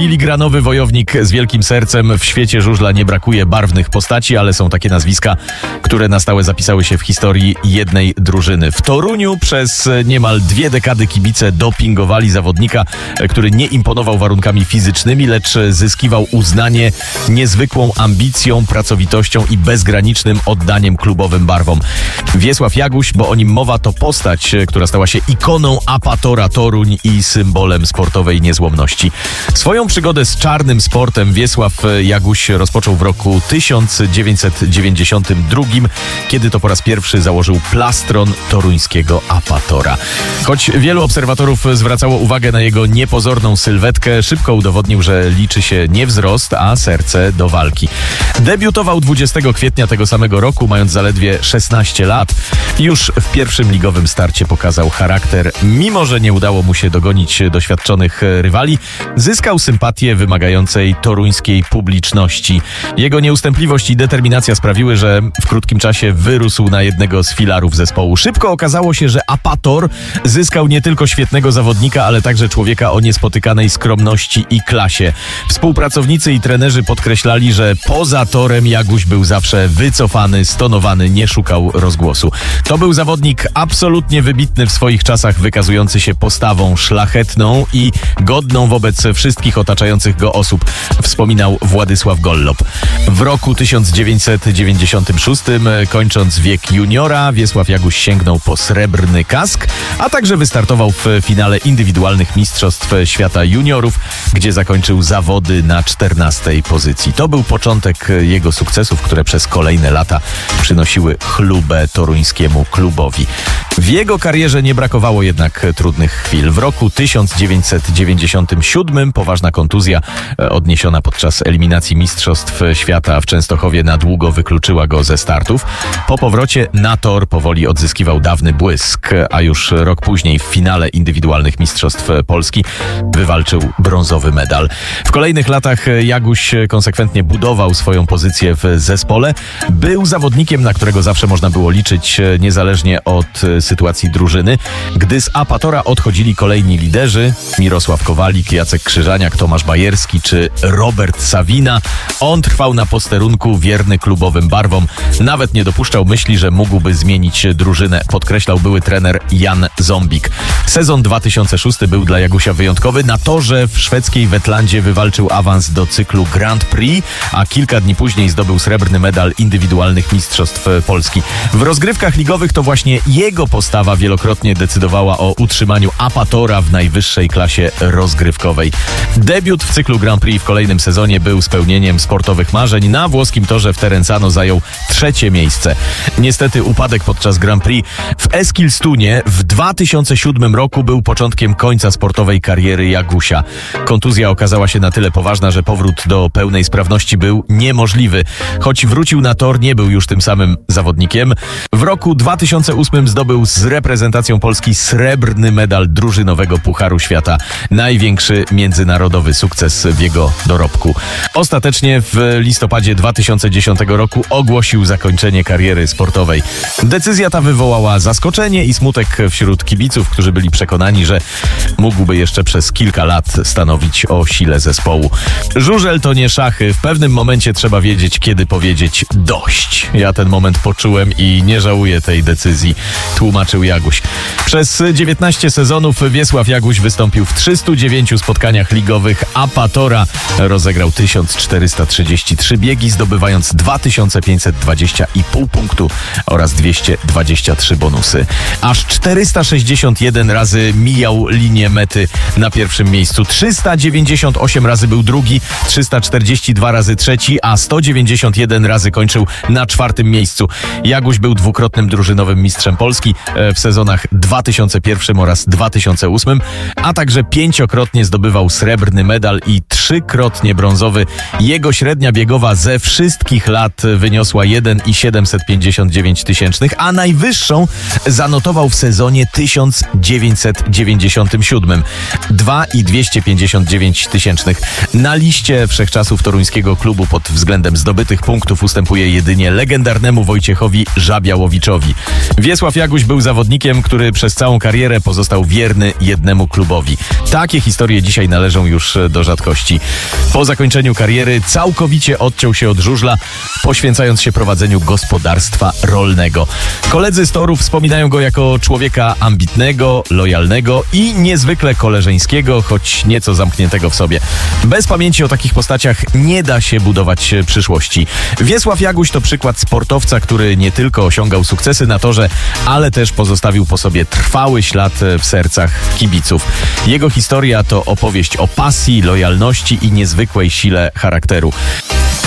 filigranowy wojownik z wielkim sercem. W świecie żużla nie brakuje barwnych postaci, ale są takie nazwiska, które na stałe zapisały się w historii jednej drużyny. W Toruniu przez niemal 2 dekady kibice dopingowali zawodnika, który nie imponował warunkami fizycznymi, lecz zyskiwał uznanie niezwykłą ambicją, pracowitością i bezgranicznym oddaniem klubowym barwom. Wiesław Jaguś, bo o nim mowa, to postać, która stała się ikoną Apatora Toruń i symbolem sportowej niezłomności. Swoją przygodę z czarnym sportem Wiesław Jaguś rozpoczął w roku 1992, kiedy to po raz pierwszy założył plastron toruńskiego Apatora. Choć wielu obserwatorów zwracało uwagę na jego niepozorną sylwetkę, szybko udowodnił, że liczy się nie wzrost, a serce do walki. Debiutował 20 kwietnia tego samego roku, mając zaledwie 16 lat. Już w pierwszym ligowym starcie pokazał charakter. Mimo że nie udało mu się dogonić doświadczonych rywali, zyskał sympatię wymagającej toruńskiej publiczności. Jego nieustępliwość i determinacja sprawiły, że w krótkim czasie wyrósł na jednego z filarów zespołu. Szybko okazało się, że Apator zyskał nie tylko świetnego zawodnika, ale także człowieka o niespotykanej skromności i klasie. Współpracownicy i trenerzy podkreślali, że poza torem Jaguś był zawsze wycofany, stonowany, nie szukał rozgłosu. To był zawodnik absolutnie wybitny w swoich czasach, wykazujący się postawą szlachetną i godną wobec wszystkich otaczających go osób, wspominał Władysław Gollop. W roku 1996, kończąc wiek juniora, Wiesław Jaguś sięgnął po srebrny kask, a także wystartował w finale indywidualnych Mistrzostw Świata Juniorów, gdzie zakończył zawody na 14. pozycji. To był początek jego sukcesów, które przez kolejne lata przynosiły chlubę toruńskiemu klubowi. W jego karierze nie brakowało jednak trudnych chwil. W roku 1997 poważna kontuzja odniesiona podczas eliminacji Mistrzostw Świata w Częstochowie na długo wykluczyła go ze startów. Po powrocie na tor powoli odzyskiwał dawny błysk, a już rok później w finale indywidualnych Mistrzostw Polski wywalczył brązowy medal. W kolejnych latach Jaguś konsekwentnie budował swoją pozycję w zespole. Był zawodnikiem, na którego zawsze można było liczyć, niezależnie od sytuacji drużyny. Gdy z Apatora odchodzili kolejni liderzy, Mirosław Kowalik, Jacek Krzyżaniak, Tomasz Bajerski czy Robert Sawina, on trwał na posterunku, wierny klubowym barwom. Nawet nie dopuszczał myśli, że mógłby zmienić drużynę, podkreślał były trener Jan Zombik. Sezon 2006 był dla Jagusia wyjątkowy. Na torze w szwedzkiej Wetlandzie wywalczył awans do cyklu Grand Prix, a kilka dni później zdobył srebrny medal indywidualnych Mistrzostw Polski. W rozgrywkach ligowych to właśnie jego postawa wielokrotnie decydowała o utrzymaniu Apatora w najwyższej klasie rozgrywkowej. Debiut w cyklu Grand Prix w kolejnym sezonie był spełnieniem sportowych marzeń. Na włoskim torze w Terenzano zajął 3. miejsce. Niestety upadek podczas Grand Prix w Eskilstunie w 2007 roku był początkiem końca sportowej kariery Jagusia. Kontuzja okazała się na tyle poważna, że powrót do pełnej sprawności był niemożliwy. Choć wrócił na tor, nie był już tym samym zawodnikiem. W roku 2008 zdobył z reprezentacją Polski srebrny medal drużynowego Pucharu Świata. Największy międzynarodowy sukces w jego dorobku. Ostatecznie w listopadzie 2010 roku ogłosił zakończenie kariery sportowej. Decyzja ta wywołała zaskoczenie i smutek wśród kibiców, którzy byli przekonani, że mógłby jeszcze przez kilka lat stanowić o sile zespołu. Żużel to nie szachy. W pewnym momencie trzeba wiedzieć, kiedy powiedzieć dość. Ja ten moment poczułem i nie żałuję tej decyzji, tłumaczył Jaguś. Przez 19 sezonów Wiesław Jaguś wystąpił w 309 spotkaniach ligowych Apatora. Rozegrał 1433 biegi, zdobywając 2520,5 punktu oraz 223 bonusy. Aż 461 razy mijał linię mety na pierwszym miejscu. 398 razy był drugi, 342 razy trzeci, a 191 razy kończył na 4. miejscu. Jaguś był dwukrotnym drużynowym mistrzem Polski w sezonach 2001 oraz 2008, a także 5-krotnie zdobywał srebrny medal i 3-krotnie brązowy. Jego średnia biegowa ze wszystkich lat wyniosła 1,759 tysięcznych, a najwyższą zanotował w sezonie 1997. 2,259 tysięcznych. Na liście wszechczasów toruńskiego klubu pod względem zdobytych punktów ustępuje jedynie legendarnemu Wojciechowi Żabiałowiczowi. Wiesław Jaguś był zawodnikiem, który przez całą karierę pozostał wierny jednemu klubowi. Takie historie dzisiaj należą już już do rzadkości. Po zakończeniu kariery całkowicie odciął się od żużla, poświęcając się prowadzeniu gospodarstwa rolnego. Koledzy z toru wspominają go jako człowieka ambitnego, lojalnego i niezwykle koleżeńskiego, choć nieco zamkniętego w sobie. Bez pamięci o takich postaciach nie da się budować przyszłości. Wiesław Jaguś to przykład sportowca, który nie tylko osiągał sukcesy na torze, ale też pozostawił po sobie trwały ślad w sercach kibiców. Jego historia to opowieść o pasji, lojalności i niezwykłej sile charakteru.